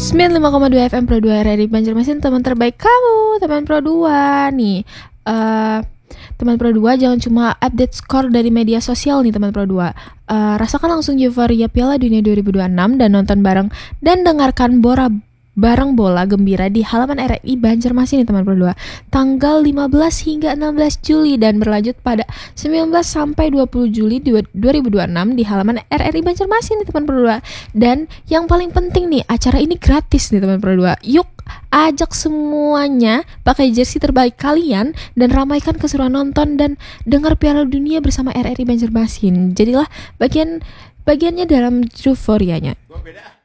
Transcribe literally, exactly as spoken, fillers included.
sembilan puluh lima koma dua F M Pro dua R R I Banjarmasin, teman terbaik kamu, teman Pro dua nih. Uh, teman Pro dua jangan cuma update skor dari media sosial nih teman Pro dua. Uh, rasakan langsung euforia Piala Dunia dua ribu dua puluh enam dan nonton bareng dan dengarkan Bora bareng bola gembira di halaman R R I Banjarmasin nih teman Pro dua. Tanggal lima belas hingga enam belas Juli dan berlanjut pada sembilan belas sampai dua puluh Juli dua ribu dua puluh enam di halaman R R I Banjarmasin nih teman Pro dua. Dan yang paling penting nih, acara ini gratis nih teman Pro dua. Yuk ajak semuanya pakai jersey terbaik kalian dan ramaikan keseruan nonton dan dengar Piala Dunia bersama R R I Banjarmasin. Jadilah bagian bagiannya dalam euforianya.